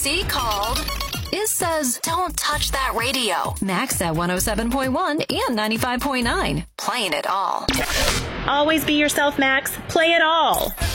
KFC called. Iz says, don't touch that radio. Max at 107.1 and 95.9. Playing it all. Always be yourself, Max. Play it all.